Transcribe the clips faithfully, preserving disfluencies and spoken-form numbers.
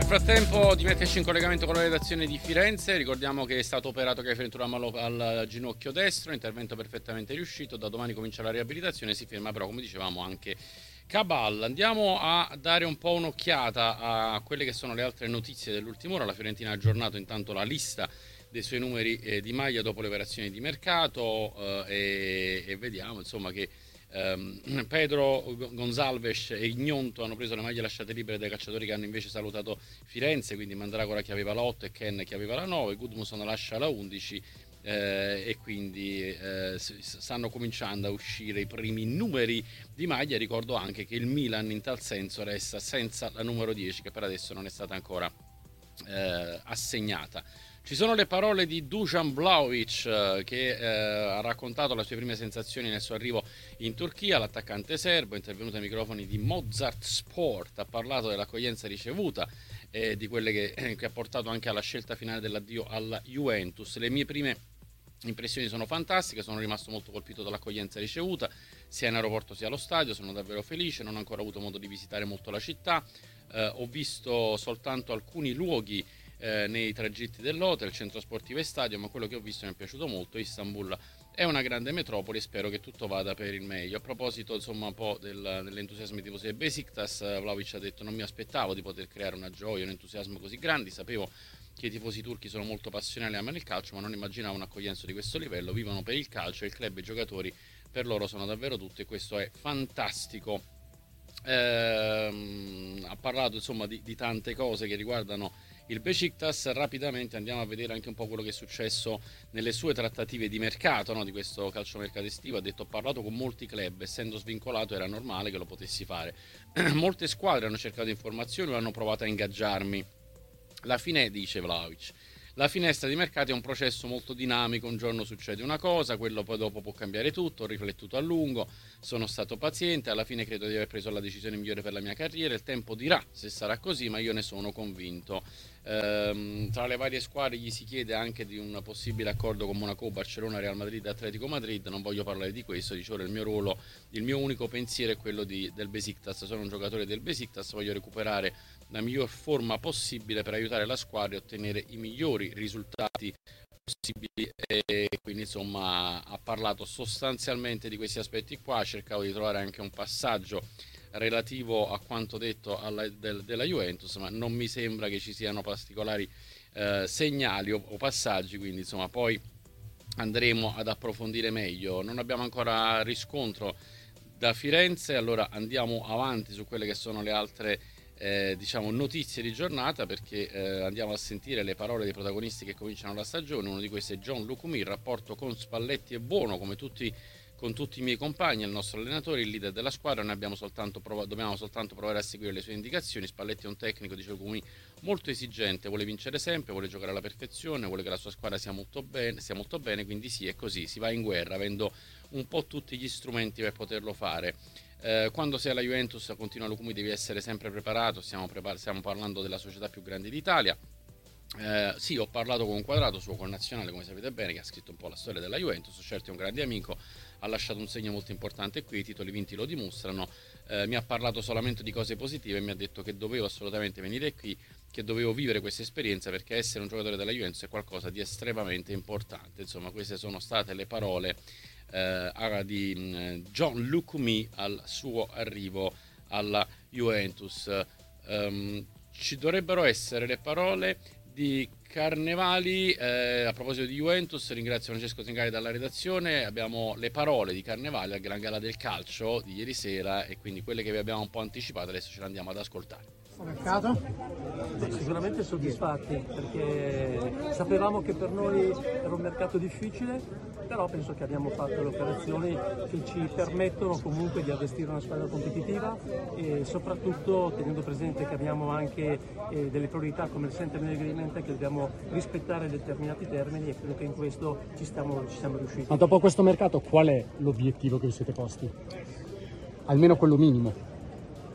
frattempo di metterci in collegamento con la redazione di Firenze, ricordiamo che è stato operato Keith Ventura al ginocchio destro, intervento perfettamente riuscito, da domani comincia la riabilitazione, si ferma però come dicevamo anche Cabal. Andiamo a dare un po' un'occhiata a quelle che sono le altre notizie dell'ultima ora. La Fiorentina ha aggiornato intanto la lista dei suoi numeri eh, di maglia dopo le operazioni di mercato eh, e, e vediamo insomma che Um, Pedro Gonzalez e Ignonto hanno preso le maglie lasciate libere dai calciatori che hanno invece salutato Firenze, quindi Mandragora che aveva l'otto e Ken che aveva la nove, Gudmundsson lascia la undici eh, e quindi eh, stanno cominciando a uscire i primi numeri di maglia. Ricordo anche che il Milan in tal senso resta senza la numero dieci che per adesso non è stata ancora eh, assegnata. Ci sono le parole di Dusan Vlahovic che eh, ha raccontato le sue prime sensazioni nel suo arrivo in Turchia. L'attaccante serbo è intervenuto ai microfoni di Mozart Sport, ha parlato dell'accoglienza ricevuta e di quelle che, che ha portato anche alla scelta finale dell'addio alla Juventus. Le mie prime impressioni sono fantastiche, sono rimasto molto colpito dall'accoglienza ricevuta sia in aeroporto sia allo stadio, sono davvero felice, non ho ancora avuto modo di visitare molto la città, eh, ho visto soltanto alcuni luoghi Eh, nei tragitti dell'hotel, centro sportivo e stadio, ma quello che ho visto mi è piaciuto molto. Istanbul è una grande metropoli e spero che tutto vada per il meglio. A proposito insomma un po' del, dell'entusiasmo dei tifosi del Besiktas, Vlahovic ha detto: non mi aspettavo di poter creare una gioia, un entusiasmo così grandi, sapevo che i tifosi turchi sono molto passionali e amano il calcio, ma non immaginavo un'accoglienza di questo livello. Vivono per il calcio, il club e i giocatori per loro sono davvero tutti e questo è fantastico. Ehm, ha parlato insomma di, di tante cose che riguardano il Besiktas. Rapidamente andiamo a vedere anche un po' quello che è successo nelle sue trattative di mercato, no? Di questo calciomercato estivo. Ha detto: ho parlato con molti club, essendo svincolato era normale che lo potessi fare. Molte squadre hanno cercato informazioni o hanno provato a ingaggiarmi. La fine, dice Vlahovic, la finestra di mercato è un processo molto dinamico, un giorno succede una cosa, quello poi dopo può cambiare tutto, ho riflettuto a lungo, sono stato paziente, alla fine credo di aver preso la decisione migliore per la mia carriera, il tempo dirà se sarà così, ma io ne sono convinto. Ehm, tra le varie squadre gli si chiede anche di un possibile accordo con Monaco, Barcellona, Real Madrid, Atletico Madrid, non voglio parlare di questo, dice ora il mio ruolo, il mio unico pensiero è quello di, del Besiktas, sono un giocatore del Besiktas, voglio recuperare la miglior forma possibile per aiutare la squadra e ottenere i migliori risultati possibili e quindi insomma ha parlato sostanzialmente di questi aspetti qua. Ha cercato di trovare anche un passaggio relativo a quanto detto alla, del, della Juventus, ma non mi sembra che ci siano particolari eh, segnali o, o passaggi, quindi insomma poi andremo ad approfondire meglio. Non abbiamo ancora riscontro da Firenze, allora andiamo avanti su quelle che sono le altre Eh, diciamo notizie di giornata, perché eh, andiamo a sentire le parole dei protagonisti che cominciano la stagione. Uno di questi è John Lucumi. Il rapporto con Spalletti è buono come tutti, con tutti i miei compagni, il nostro allenatore, il leader della squadra, noi abbiamo soltanto prov- dobbiamo soltanto provare a seguire le sue indicazioni. Spalletti è un tecnico, dice Lucumi, molto esigente, vuole vincere sempre, vuole giocare alla perfezione, vuole che la sua squadra sia molto bene, sia molto bene, quindi sì, è così, si va in guerra avendo un po' tutti gli strumenti per poterlo fare. Eh, quando sei alla Juventus, continua Lucumi, devi essere sempre preparato, stiamo, prepar- stiamo parlando della società più grande d'Italia. Eh, sì, ho parlato con Quadrato, suo connazionale, come sapete bene, che ha scritto un po' la storia della Juventus, certo è un grande amico, ha lasciato un segno molto importante qui, i titoli vinti lo dimostrano. Eh, mi ha parlato solamente di cose positive e mi ha detto che dovevo assolutamente venire qui, che dovevo vivere questa esperienza, perché essere un giocatore della Juventus è qualcosa di estremamente importante. Insomma, queste sono state le parole eh, di eh, John Lucumi al suo arrivo alla Juventus. Um, ci dovrebbero essere le parole di Carnevali. Eh, a proposito di Juventus, ringrazio Francesco Zingari dalla redazione. Abbiamo le parole di Carnevali al Gran Gala del Calcio di ieri sera e quindi quelle che vi abbiamo un po' anticipato adesso ce le andiamo ad ascoltare. Mercato? Sicuramente soddisfatti, perché sapevamo che per noi era un mercato difficile, però penso che abbiamo fatto le operazioni che ci permettono comunque di allestire una squadra competitiva e soprattutto tenendo presente che abbiamo anche eh, delle priorità come il Centennial Agreement, che dobbiamo rispettare determinati termini, e credo che in questo ci stiamo, ci siamo riusciti. Ma dopo questo mercato qual è l'obiettivo che vi siete posti? Almeno quello minimo.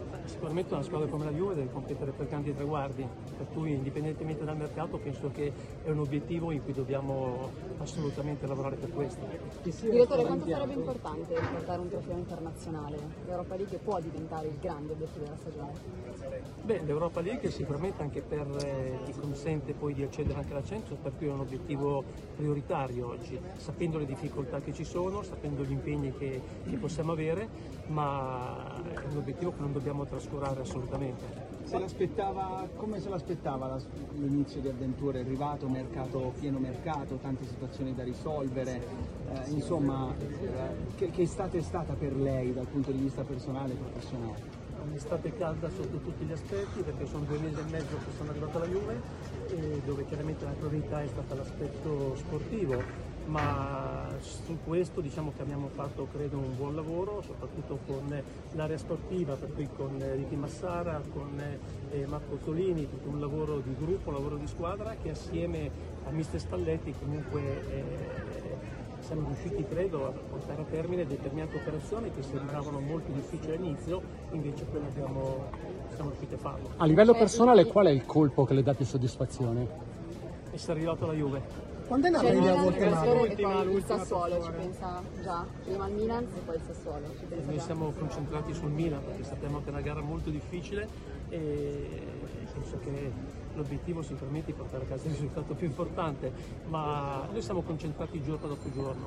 sicuramente una squadra come la Juve deve competere per grandi traguardi, per cui indipendentemente dal mercato penso che è un obiettivo in cui dobbiamo assolutamente lavorare per questo. Direttore, quanto sarebbe importante portare un trofeo internazionale? L'Europa League può diventare il grande obiettivo della stagione? Beh, l'Europa League sicuramente anche per eh, ti consente poi di accedere anche alla Champions, per cui è un obiettivo prioritario oggi, sapendo le difficoltà che ci sono, sapendo gli impegni che, che possiamo avere, ma è un obiettivo che non dobbiamo trascurare assolutamente. Se l'aspettava, come se l'aspettava l'inizio di avventure? È arrivato, mercato, pieno mercato, tante situazioni da risolvere, eh, insomma, eh, che, che estate è stata per lei dal punto di vista personale e professionale? Un'estate calda sotto tutti gli aspetti, perché sono due mesi e mezzo che sono arrivato alla Juve, e dove chiaramente la priorità è stata l'aspetto sportivo, ma su questo diciamo che abbiamo fatto credo un buon lavoro, soprattutto con l'area sportiva, per cui con Ricky Massara, con eh, Marco Tolini, tutto un lavoro di gruppo, un lavoro di squadra che assieme a mister Spalletti comunque eh, siamo riusciti credo a portare a termine determinate operazioni che sembravano molto difficili all'inizio, invece poi abbiamo, siamo riusciti a farlo. A livello personale qual è il colpo che le dà più soddisfazione? Essere arrivato alla Juve. Quando è nata l'idea a Voltemade? E poi il Sassuolo, ci pensa già, prima il Milan e poi il Sassuolo. Ci pensa Noi già. siamo concentrati sul Milan perché sappiamo che è una gara molto difficile e penso che l'obiettivo sicuramente è portare a casa il risultato più importante, ma noi siamo concentrati giorno dopo giorno.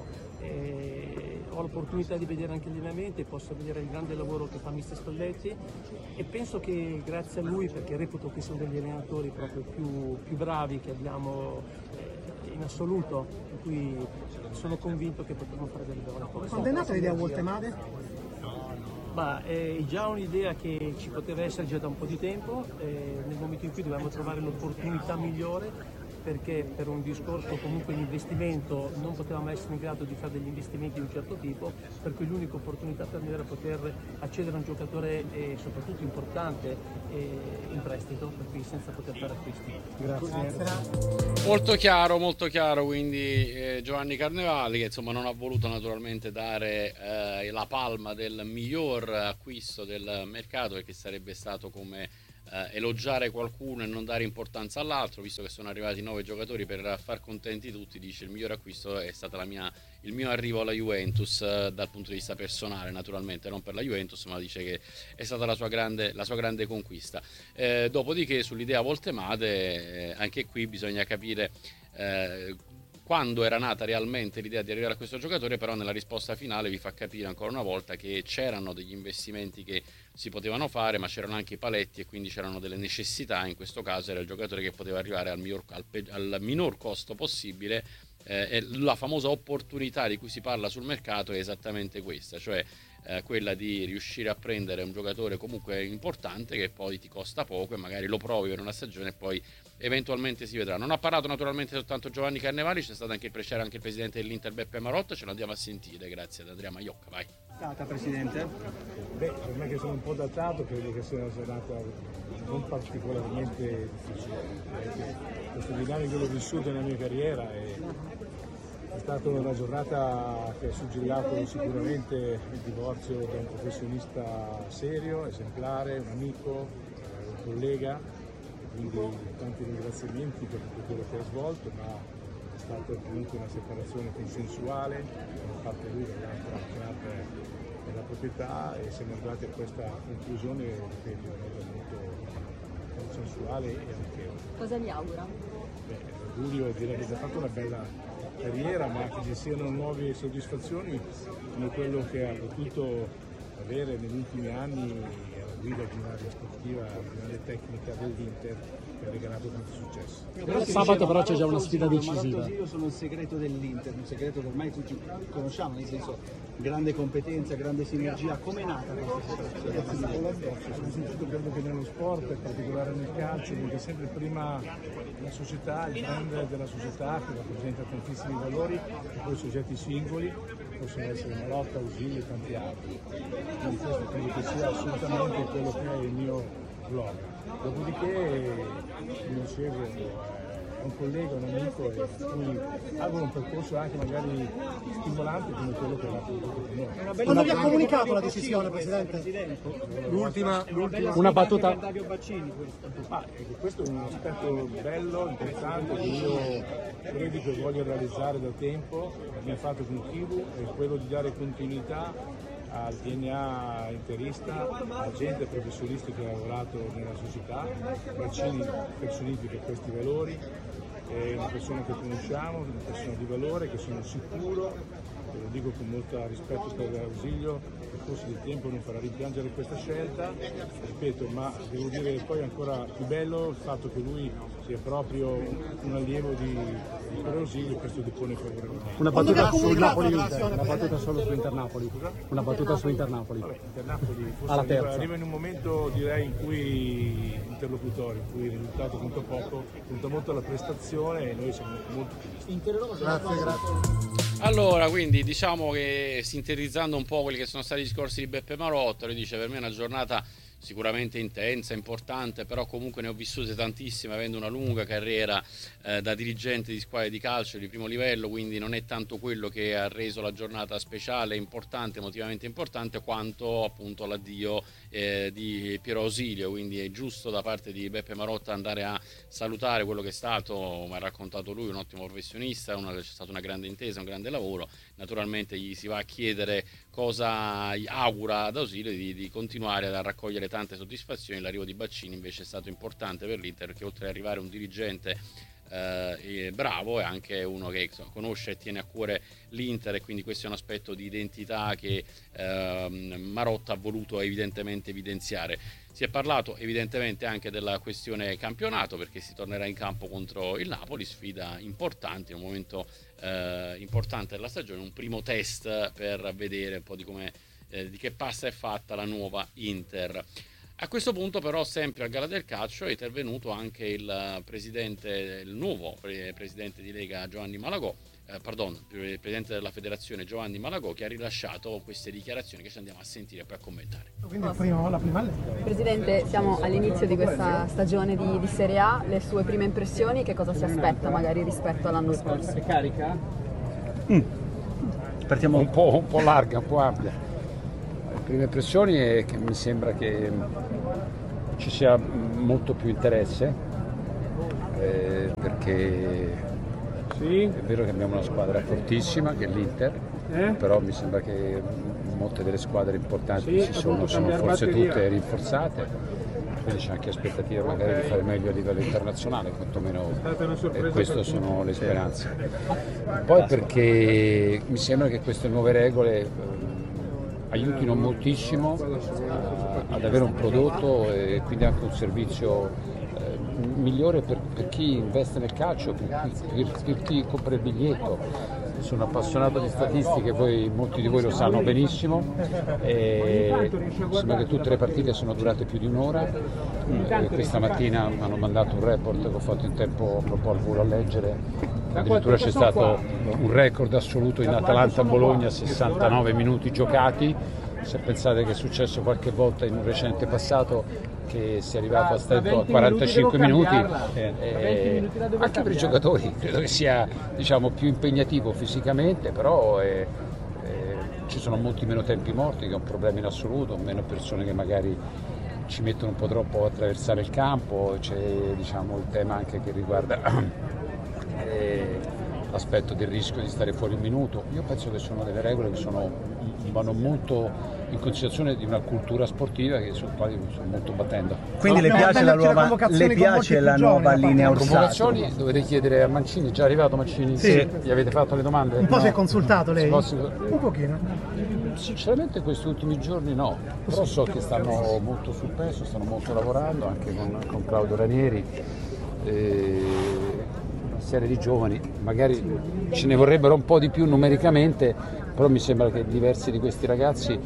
E ho l'opportunità di vedere anche gli allenamenti, posso vedere il grande lavoro che fa mister Spalletti e penso che grazie a lui, perché reputo che siano degli allenatori proprio più, più bravi che abbiamo eh, in assoluto, per cui sono convinto che potremo fare delle buone cose. Quando è nata l'idea a Voltemade? Ma è già un'idea che ci poteva essere già da un po' di tempo, eh, nel momento in cui dovevamo trovare l'opportunità migliore, perché per un discorso comunque di investimento non potevamo essere in grado di fare degli investimenti di un certo tipo, per cui l'unica opportunità per noi era poter accedere a un giocatore eh, soprattutto importante eh, in prestito, per cui senza poter fare acquisti. Grazie. Molto chiaro, molto chiaro, quindi eh, Giovanni Carnevali che insomma non ha voluto naturalmente dare eh, la palma del miglior acquisto del mercato, perché sarebbe stato come eh, elogiare qualcuno e non dare importanza all'altro, visto che sono arrivati nove giocatori per far contenti tutti. Dice il miglior acquisto è stata la mia, il mio arrivo alla Juventus eh, dal punto di vista personale, naturalmente non per la Juventus, ma dice che è stata la sua grande, la sua grande conquista. Eh, dopodiché sull'idea Voltemade eh, anche qui bisogna capire eh, quando era nata realmente l'idea di arrivare a questo giocatore, però nella risposta finale vi fa capire ancora una volta che c'erano degli investimenti che si potevano fare, ma c'erano anche i paletti e quindi c'erano delle necessità. In questo caso era il giocatore che poteva arrivare al, miglior, al, al minor costo possibile, eh, e la famosa opportunità di cui si parla sul mercato è esattamente questa, cioè eh, quella di riuscire a prendere un giocatore comunque importante che poi ti costa poco e magari lo provi per una stagione e poi eventualmente si vedrà. Non ha parlato naturalmente soltanto Giovanni Carnevali, c'è stato anche il, c'era anche il presidente dell'Inter Beppe Marotta, ce lo andiamo a sentire grazie ad Andrea Maiocca. Vai. Data, Presidente? Beh, per me che sono un po' datato credo che sia una giornata non particolarmente difficile, perché questo dinamico l'ho vissuto nella mia carriera e è stata una giornata che ha suggellato sicuramente il divorzio da un professionista serio, esemplare, un amico, un collega, quindi tanti ringraziamenti per tutto quello che ha svolto, ma è stata comunque una separazione consensuale, da parte lui dall'altra club della proprietà e siamo arrivati a questa conclusione, ripeto, molto consensuale e amichevole. Cosa gli augura? Beh, l'augurio direi che ha fatto una bella carriera, ma che ci siano nuove soddisfazioni come quello che ha potuto avere negli ultimi anni alla guida di un'area sportiva, di un'area tecnica dell'Inter che ha regalato tanto successo. Sabato però c'è già una sfida decisiva. Io sono il segreto dell'Inter, un segreto che ormai tutti conosciamo, nel senso grande competenza, grande sinergia. Come è nata questa situazione? Soprattutto credo che nello sport, in particolare nel calcio, perché sempre prima la società, il brand della società che rappresenta tantissimi valori e poi soggetti singoli, possono essere Marotta, Ausilio e tanti altri. Quindi questo credo che sia assolutamente quello che è il mio blog. Dopodiché, come dicevo, ho un collega, un amico, e cui auguro un percorso anche magari stimolante come quello che ha avuto con noi. Quando vi ha comunicato la decisione, Presidente? L'ultima, l'ultima. Una battuta. Ah, ecco, questo è un aspetto bello, interessante, che io credo che voglio realizzare da tempo, abbiamo fatto con Kivu, è quello di dare continuità al D N A interista, a gente professionista che ha lavorato nella società, Baccini personifica questi valori, è una persona che conosciamo, una persona di valore, che sono sicuro, e lo dico con molto rispetto per l'ausilio, che forse il tempo non farà rimpiangere questa scelta, ripeto, ma devo dire poi ancora più bello il fatto che lui sia proprio un allievo di, di Ausilio, questo depone favorevolmente. Una battuta sul Napoli Inter, una battuta solo su Inter Napoli. Una battuta su Inter Napoli. Vabbè, Inter Napoli forse Alla arriva, terza. arriva in un momento direi in cui interlocutori, in cui il risultato conta poco, conta molto la prestazione e noi siamo molto ottimisti. Grazie, grazie. Allora, quindi diciamo che sintetizzando un po' quelli che sono stati i discorsi di Beppe Marotta, lui dice: per me è una giornata sicuramente intensa, importante, però comunque ne ho vissute tantissime, avendo una lunga carriera eh, da dirigente di squadre di calcio di primo livello, quindi non è tanto quello che ha reso la giornata speciale, importante, emotivamente importante, quanto appunto l'addio eh, di Piero Ausilio. Quindi è giusto da parte di Beppe Marotta andare a salutare quello che è stato, mi ha raccontato lui, un ottimo professionista, una, c'è stata una grande intesa, un grande lavoro. Naturalmente gli si va a chiedere cosa gli augura ad Ausilio di, di continuare a raccogliere tante soddisfazioni. L'arrivo di Baccini invece è stato importante per l'Inter, perché oltre ad arrivare un dirigente eh, bravo, è anche uno che insomma, conosce e tiene a cuore l'Inter, e quindi questo è un aspetto di identità che eh, Marotta ha voluto evidentemente evidenziare. Si è parlato evidentemente anche della questione campionato, perché si tornerà in campo contro il Napoli, sfida importante, un momento eh, importante della stagione, un primo test per vedere un po' di come eh, di che passa è fatta la nuova Inter. A questo punto però, sempre al Gala del Calcio, è intervenuto anche il presidente, il nuovo presidente di Lega Giovanni Malagò, eh, pardon, il presidente della federazione Giovanni Malagò, che ha rilasciato queste dichiarazioni che ci andiamo a sentire e poi a commentare. Quindi il primo, la prima Presidente, siamo all'inizio di questa stagione di, di Serie A, le sue prime impressioni, che cosa si aspetta magari rispetto all'anno scorso? È carica? Mm. Partiamo un po', un po' larga, un po' ampia. Le prime impressioni è che mi sembra che ci sia molto più interesse, eh, perché sì, è vero che abbiamo una squadra fortissima che è l'Inter, eh? però mi sembra che molte delle squadre importanti sì, ci sono, sono forse batteria. tutte rinforzate, quindi c'è anche aspettativa magari okay. di fare meglio a livello internazionale, quantomeno eh, queste sono le speranze. Poi perché mi sembra che queste nuove regole eh, aiutino moltissimo a, ad avere un prodotto e quindi anche un servizio eh, migliore per, per chi investe nel calcio, per, per, per chi compra il biglietto. Sono appassionato di statistiche, voi, molti di voi lo sanno benissimo, e sembra che tutte le partite sono durate più di un'ora. E questa mattina mi hanno mandato un report che ho fatto in tempo proprio al volo a leggere, addirittura c'è stato un record assoluto in Atalanta-Bologna, sessantanove minuti giocati. Se pensate che è successo qualche volta in un recente passato che si è arrivato a stento a quarantacinque minuti, eh, anche per i giocatori credo che sia, diciamo, più impegnativo fisicamente, però eh, eh, ci sono molti meno tempi morti, che è un problema in assoluto, meno persone che magari ci mettono un po' troppo a attraversare il campo. C'è, diciamo, il tema anche che riguarda eh, l'aspetto del rischio di stare fuori un minuto. Io penso che sono delle regole che sono, vanno molto in considerazione di una cultura sportiva che, sul quale mi sto molto battendo. Quindi le piace la nuova, le piace la nuova linea Orsato? Convocazioni dovete chiedere a Mancini, è già arrivato Mancini? Sì. Gli avete fatto le domande? Un po' no. si è consultato lei? Posso... Un pochino. Sinceramente questi ultimi giorni no, però so che stanno molto sul pezzo, stanno molto lavorando anche con, con Claudio Ranieri, eh, una serie di giovani, magari ce ne vorrebbero un po' di più numericamente, però mi sembra che diversi di questi ragazzi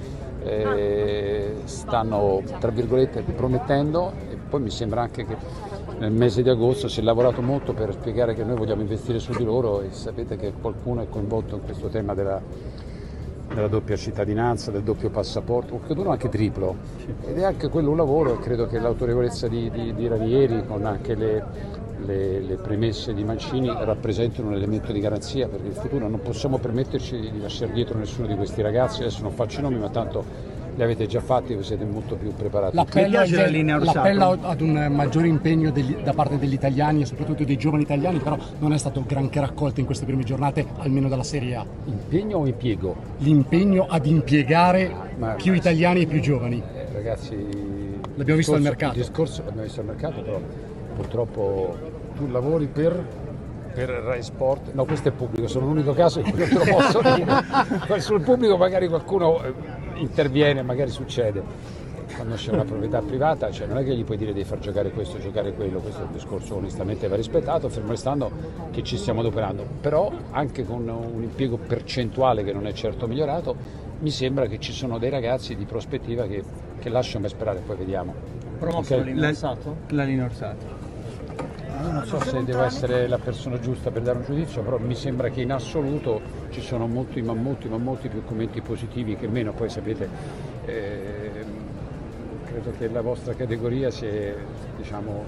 eh, stanno, tra virgolette, promettendo, e poi mi sembra anche che nel mese di agosto si è lavorato molto per spiegare che noi vogliamo investire su di loro, e sapete che qualcuno è coinvolto in questo tema della, della doppia cittadinanza, del doppio passaporto, qualcuno anche triplo, ed è anche quello un lavoro, e credo che l'autorevolezza di, di, di Ranieri, con anche le, le, le premesse di Mancini rappresentano un elemento di garanzia per il futuro. Non possiamo permetterci di lasciare dietro nessuno di questi ragazzi. Adesso non faccio i nomi, ma tanto li avete già fatti, voi siete molto più preparati. L'appello, l'appello ad un maggiore impegno degli, da parte degli italiani e soprattutto dei giovani italiani, però non è stato granché raccolto in queste prime giornate, almeno dalla Serie A. Impegno o impiego? L'impegno ad impiegare Ma, più italiani e più giovani. Ragazzi, l'abbiamo visto al mercato. Il discorso l'abbiamo visto al mercato, però purtroppo tu lavori per... per Rai Sport, no, questo è pubblico, sono l'unico caso in cui non te lo posso dire. Sul pubblico magari qualcuno interviene, magari succede. Quando c'è una proprietà privata, cioè non è che gli puoi dire di far giocare questo, giocare quello, questo è un discorso onestamente va rispettato, fermo restando che ci stiamo adoperando, però anche con un impiego percentuale che non è certo migliorato, mi sembra che ci sono dei ragazzi di prospettiva che, che lasciano sperare, poi vediamo. Promosso okay. L'Alino L'Alino Orsato. Non so se devo essere la persona giusta per dare un giudizio, però mi sembra che in assoluto ci sono molti, ma molti, ma molti più commenti positivi che meno. Poi sapete, eh, credo che la vostra categoria si è, diciamo,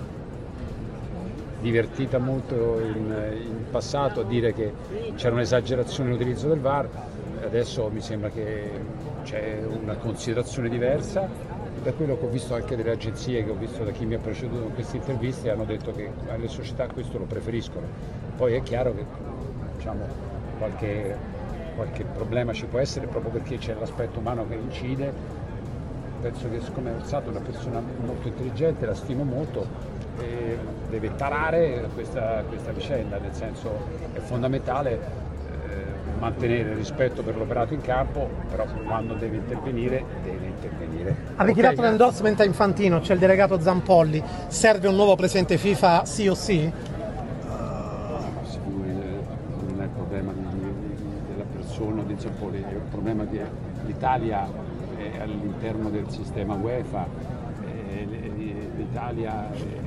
divertita molto in, in passato a dire che c'era un'esagerazione nell'utilizzo del V A R, adesso mi sembra che c'è una considerazione diversa. Da quello che ho visto anche delle agenzie, che ho visto da chi mi ha preceduto in queste interviste, hanno detto che le società questo lo preferiscono. Poi è chiaro che, diciamo, qualche, qualche problema ci può essere proprio perché c'è l'aspetto umano che incide. Penso che siccome Orsato è una persona molto intelligente, la stimo molto, e deve tarare questa, questa vicenda, nel senso è fondamentale mantenere il rispetto per l'operato in campo, però quando deve intervenire, deve intervenire. Avete okay, dato un endorsement a Infantino, c'è il delegato Zampolli, serve un nuovo presidente FIFA sì o sì? Uh, sicuro, non è il problema di, di, della persona di Zampolli, è un problema che l'Italia è all'interno del sistema UEFA, l'Italia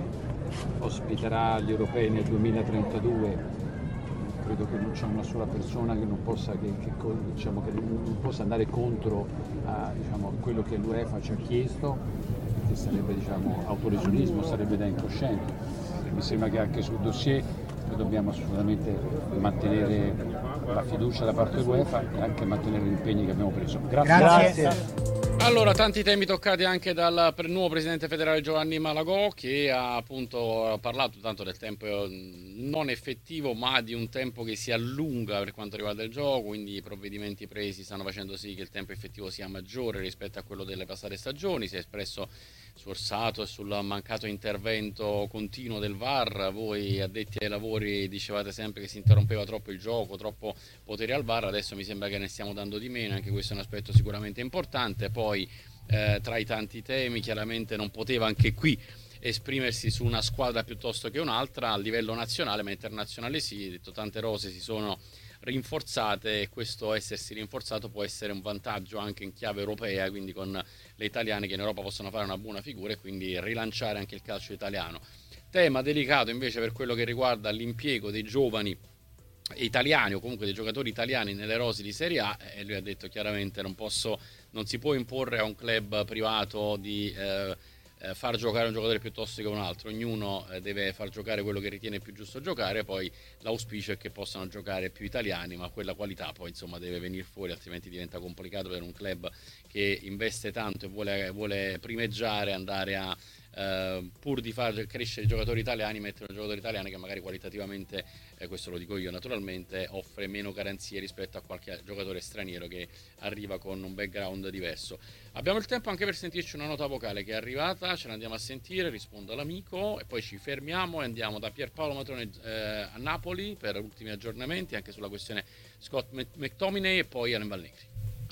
ospiterà gli europei nel duemilatrentadue. Credo che non c'è una sola persona che non possa, che, che, diciamo, che non possa andare contro a, diciamo, quello che l'UEFA ci ha chiesto, che sarebbe, diciamo, autolesionismo, sarebbe da incoscienti. Mi sembra che anche sul dossier noi dobbiamo assolutamente mantenere la fiducia da parte dell'UEFA e anche mantenere gli impegni che abbiamo preso. Grazie. Grazie. Allora, tanti temi toccati anche dal nuovo presidente federale Giovanni Malagò, che ha appunto parlato tanto del tempo non effettivo, ma di un tempo che si allunga per quanto riguarda il gioco, quindi i provvedimenti presi stanno facendo sì che il tempo effettivo sia maggiore rispetto a quello delle passate stagioni. Si è espresso su Orsato e sul mancato intervento continuo del V A R. Voi addetti ai lavori dicevate sempre che si interrompeva troppo il gioco, troppo potere al V A R, adesso mi sembra che ne stiamo dando di meno, anche questo è un aspetto sicuramente importante. Poi eh, tra i tanti temi chiaramente non poteva anche qui esprimersi su una squadra piuttosto che un'altra a livello nazionale, ma internazionale sì, detto, tante rose si sono rinforzate e questo essersi rinforzato può essere un vantaggio anche in chiave europea, quindi con le italiane che in Europa possono fare una buona figura e quindi rilanciare anche il calcio italiano. Tema delicato invece per quello che riguarda l'impiego dei giovani italiani o comunque dei giocatori italiani nelle rose di Serie A, e lui ha detto chiaramente non posso, non si può imporre a un club privato di eh, eh, far giocare un giocatore piuttosto che un altro, ognuno eh, deve far giocare quello che ritiene più giusto giocare, poi l'auspicio è che possano giocare più italiani, ma quella qualità poi insomma deve venire fuori, altrimenti diventa complicato per un club che investe tanto e vuole, vuole primeggiare, andare a Uh, pur di far crescere i giocatori italiani, mettere un giocatore italiano che magari qualitativamente, eh, questo lo dico io naturalmente, offre meno garanzie rispetto a qualche giocatore straniero che arriva con un background diverso. Abbiamo il tempo anche per sentirci una nota vocale che è arrivata, ce l'andiamo a sentire, rispondo all'amico e poi ci fermiamo e andiamo da Pierpaolo Matrone eh, a Napoli per ultimi aggiornamenti anche sulla questione Scott McTominay e poi Allen Valnegri.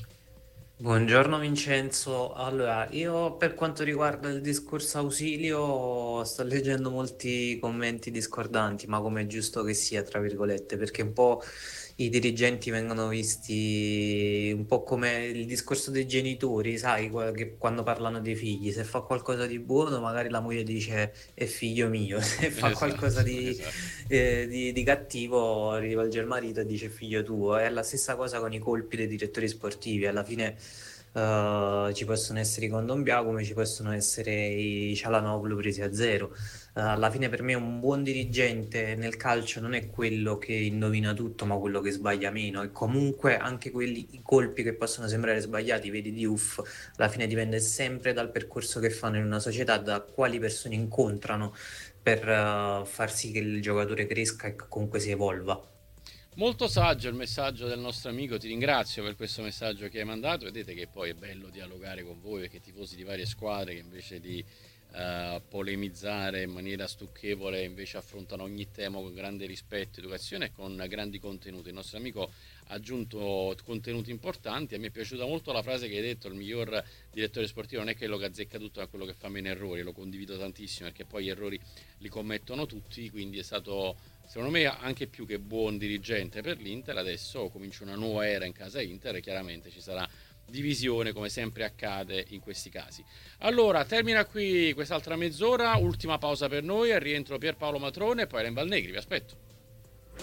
Buongiorno Vincenzo, allora io per quanto riguarda il discorso ausilio sto leggendo molti commenti discordanti, ma come è giusto che sia, tra virgolette, perché un po' i dirigenti vengono visti un po' come il discorso dei genitori, sai, che quando parlano dei figli, se fa qualcosa di buono magari la moglie dice è figlio mio, se fa Esatto, qualcosa di, esatto. eh, di, di cattivo rivolge il marito e dice figlio tuo. È la stessa cosa con i colpi dei direttori sportivi, alla fine Uh, ci possono essere i Kondogbia come ci possono essere i Çalhanoğlu presi a zero. Uh, alla fine per me un buon dirigente nel calcio non è quello che indovina tutto, ma quello che sbaglia meno, e comunque anche quelli i colpi che possono sembrare sbagliati, vedi Diouf, alla fine dipende sempre dal percorso che fanno in una società, da quali persone incontrano per uh, far sì che il giocatore cresca e comunque si evolva. Molto saggio il messaggio del nostro amico, ti ringrazio per questo messaggio che hai mandato. Vedete che poi è bello dialogare con voi, perché tifosi di varie squadre che invece di uh, polemizzare in maniera stucchevole invece affrontano ogni tema con grande rispetto, educazione e con grandi contenuti. Il nostro amico ha aggiunto contenuti importanti. A me è piaciuta molto la frase che hai detto: il miglior direttore sportivo non è quello che azzecca tutto, ma quello che fa meno errori. Lo condivido tantissimo, perché poi gli errori li commettono tutti, quindi è stato, secondo me, anche più che buon dirigente per l'Inter. Adesso comincia una nuova era in casa Inter e chiaramente ci sarà divisione, come sempre accade in questi casi. Allora, termina qui quest'altra mezz'ora, ultima pausa per noi, al rientro Pierpaolo Matrone e poi Ren Valnegri, vi aspetto.